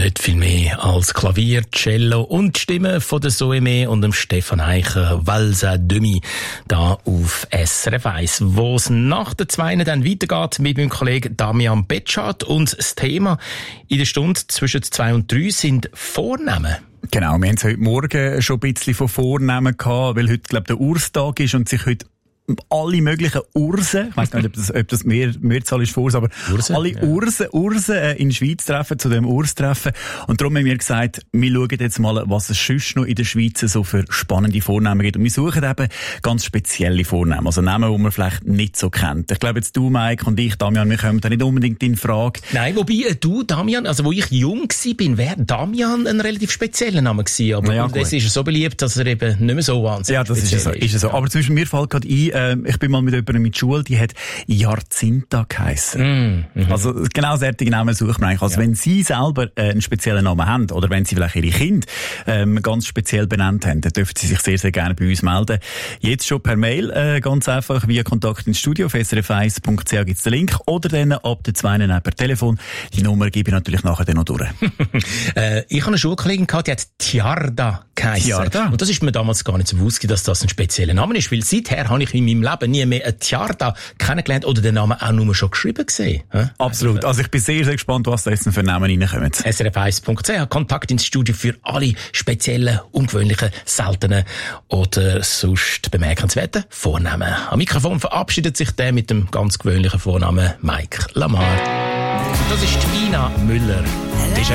Nicht viel mehr als Klavier, Cello und die Stimme von der Zoe und dem Stefan Eicher, Valsa Demi, da auf SRF 1, wo es nach der 2 dann weitergeht mit meinem Kollegen Damian Betschart. Und das Thema in der Stunde zwischen 2 und 3 sind Vornamen. Genau, wir haben es heute Morgen schon ein bisschen von Vornamen gehabt, weil heute, glaube ich, der Urstag ist und sich heute alle möglichen Ursen, ich weiss gar nicht, ob das Mehrzahl ist vor, aber Ursen, alle Ursen in der Schweiz treffen, zu dem Urstreffen. Und darum haben wir gesagt, wir schauen jetzt mal, was es sonst noch in der Schweiz so für spannende Vornamen gibt. Und wir suchen eben ganz spezielle Vornamen, also Namen, die man vielleicht nicht so kennt. Ich glaube, jetzt du, Mike, und ich, Damian, wir kommen da nicht unbedingt in Frage. Nein, wobei du, Damian, also wo ich jung war, wäre Damian ein relativ spezieller Name gewesen. Aber ja, das ist so beliebt, dass er eben nicht mehr so wahnsinnig ja, das ist es so. Aber zum Beispiel, mir fällt gerade ein, ich bin mal mit jemandem in der Schule, die hat Jacinta geheissen. Also genau solche Namen sucht man eigentlich. Also wenn Sie selber einen speziellen Namen haben oder wenn Sie vielleicht Ihre Kinder ganz speziell benannt haben, dann dürfen Sie sich sehr, sehr gerne bei uns melden. Jetzt schon per Mail, ganz einfach via Kontakt ins Studio auf srf1.ch gibt's den Link oder dann ab der 2 per Telefon. Die Nummer gebe ich natürlich nachher dann noch durch. Ich habe eine Schulkollegin gehabt, die hat Tiarda geheissen. Tiarda? Und das ist mir damals gar nicht so bewusst, dass das ein spezieller Name ist, weil seither habe ich in meinem Leben nie mehr ein Tiarda kennengelernt oder den Namen auch nur schon geschrieben gesehen. Absolut. Also ich bin sehr, sehr gespannt, was da jetzt für Namen reinkommen. srf1.ch, Kontakt ins Studio für alle speziellen, ungewöhnlichen, seltenen oder sonst bemerkenswerten Vornamen. Am Mikrofon verabschiedet sich der mit dem ganz gewöhnlichen Vornamen Mike Lamar. Das ist Ina Müller. Déjà